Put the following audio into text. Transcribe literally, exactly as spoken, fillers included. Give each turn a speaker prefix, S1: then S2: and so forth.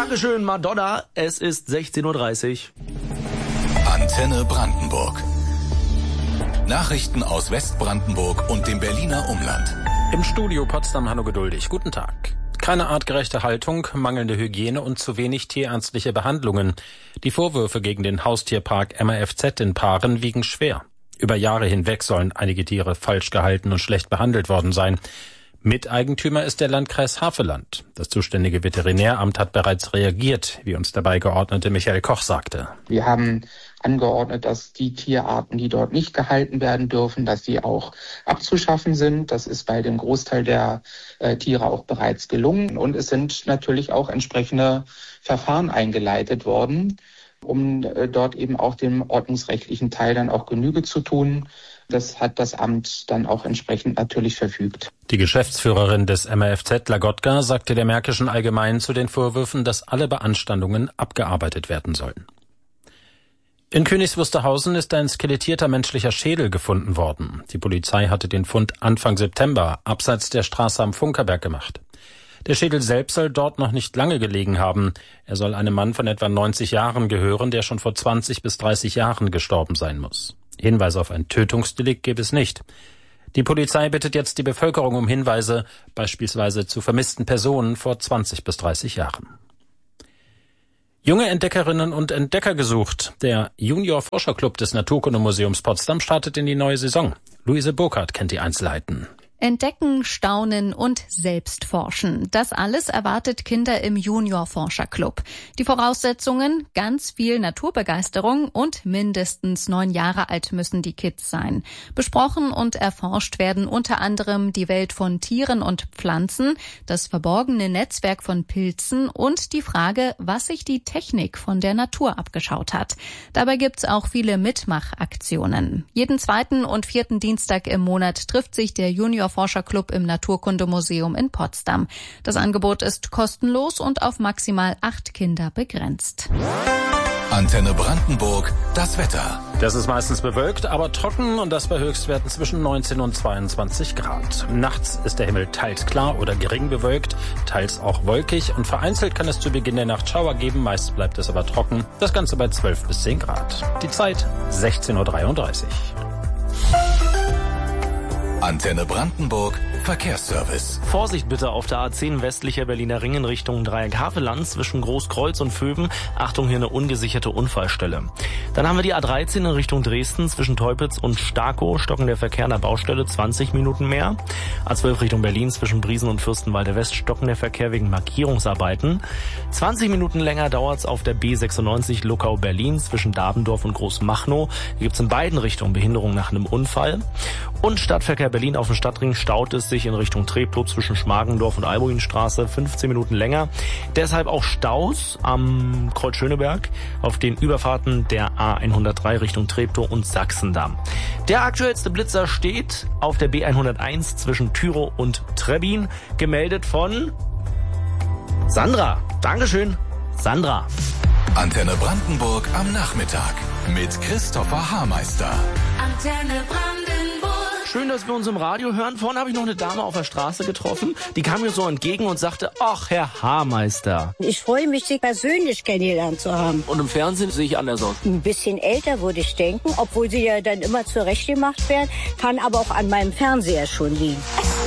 S1: Dankeschön, Madonna. Es ist sechzehn Uhr dreißig.
S2: Antenne Brandenburg. Nachrichten aus Westbrandenburg und dem Berliner Umland.
S3: Im Studio Potsdam Hanno Geduldig. Guten Tag. Keine artgerechte Haltung, mangelnde Hygiene und zu wenig tierärztliche Behandlungen. Die Vorwürfe gegen den Haustierpark M A F Z in Paaren wiegen schwer. Über Jahre hinweg sollen einige Tiere falsch gehalten und schlecht behandelt worden sein. Miteigentümer ist der Landkreis Havelland. Das zuständige Veterinäramt hat bereits reagiert, wie uns der Beigeordnete Michael Koch sagte.
S4: Wir haben angeordnet, dass die Tierarten, die dort nicht gehalten werden dürfen, dass die auch abzuschaffen sind. Das ist bei dem Großteil der äh, Tiere auch bereits gelungen. Und es sind natürlich auch entsprechende Verfahren eingeleitet worden, um äh, dort eben auch dem ordnungsrechtlichen Teil dann auch Genüge zu tun. Das hat das Amt dann auch entsprechend natürlich verfügt.
S3: Die Geschäftsführerin des M A F Z, Lagotka, sagte der Märkischen Allgemeinen zu den Vorwürfen, dass alle Beanstandungen abgearbeitet werden sollen. In Königs Wusterhausen ist ein skelettierter menschlicher Schädel gefunden worden. Die Polizei hatte den Fund Anfang September abseits der Straße am Funkerberg gemacht. Der Schädel selbst soll dort noch nicht lange gelegen haben. Er soll einem Mann von etwa neunzig Jahren gehören, der schon vor zwanzig bis dreißig Jahren gestorben sein muss. Hinweise auf ein Tötungsdelikt gibt es nicht. Die Polizei bittet jetzt die Bevölkerung um Hinweise, beispielsweise zu vermissten Personen vor zwanzig bis dreißig Jahren. Junge Entdeckerinnen und Entdecker gesucht. Der Junior-Forscherclub des Naturkundemuseums Potsdam startet in die neue Saison. Luise Burkhardt kennt die Einzelheiten.
S5: Entdecken, staunen und selbst forschen. Das alles erwartet Kinder im Junior-Forscher-Club. Die Voraussetzungen? Ganz viel Naturbegeisterung und mindestens neun Jahre alt müssen die Kids sein. Besprochen und erforscht werden unter anderem die Welt von Tieren und Pflanzen, das verborgene Netzwerk von Pilzen und die Frage, was sich die Technik von der Natur abgeschaut hat. Dabei gibt's auch viele Mitmachaktionen. Jeden zweiten und vierten Dienstag im Monat trifft sich der Junior Forscherclub im Naturkundemuseum in Potsdam. Das Angebot ist kostenlos und auf maximal acht Kinder begrenzt.
S2: Antenne Brandenburg, das Wetter.
S3: Das ist meistens bewölkt, aber trocken und das bei Höchstwerten zwischen neunzehn und zweiundzwanzig Grad. Nachts ist der Himmel teils klar oder gering bewölkt, teils auch wolkig und vereinzelt kann es zu Beginn der Nacht Schauer geben, meist bleibt es aber trocken. Das Ganze bei zwölf bis zehn Grad. Die Zeit sechzehn Uhr dreiunddreißig.
S2: Antenne Brandenburg, Verkehrsservice.
S1: Vorsicht bitte auf der A zehn westlicher Berliner Ring in Richtung Dreieck Havelland zwischen Großkreuz und Vöben. Achtung, hier eine ungesicherte Unfallstelle. Dann haben wir die A dreizehn in Richtung Dresden zwischen Teupitz und Starkow. Stocken der Verkehr an der Baustelle zwanzig Minuten mehr. A zwölf Richtung Berlin zwischen Briesen und Fürstenwalde West stocken der Verkehr wegen Markierungsarbeiten. zwanzig Minuten länger dauert's auf der B sechsundneunzig Luckau-Berlin zwischen Dabendorf und Großmachnow. Hier gibt's in beiden Richtungen Behinderung nach einem Unfall. Und Stadtverkehr Berlin auf dem Stadtring staut es sich in Richtung Treptow zwischen Schmargendorf und Albuinstraße fünfzehn Minuten länger. Deshalb auch Staus am Kreuz Schöneberg auf den Überfahrten der A hundertdrei Richtung Treptow und Sachsendamm. Der aktuellste Blitzer steht auf der B hunderteins zwischen Tyrow und Trebbin, gemeldet von Sandra. Dankeschön, Sandra.
S2: Antenne Brandenburg am Nachmittag mit Christopher Haarmeister.
S6: Antenne Brandenburg.
S1: Schön, dass wir uns im Radio hören. Vorhin habe ich noch eine Dame auf der Straße getroffen. Die kam mir so entgegen und sagte, ach, Herr Haarmeister.
S7: Ich freue mich, Sie persönlich kennengelernt zu haben.
S1: Und im Fernsehen sehe ich anders aus.
S7: Ein bisschen älter würde ich denken, obwohl Sie ja dann immer zurechtgemacht werden. Kann aber auch an meinem Fernseher schon liegen.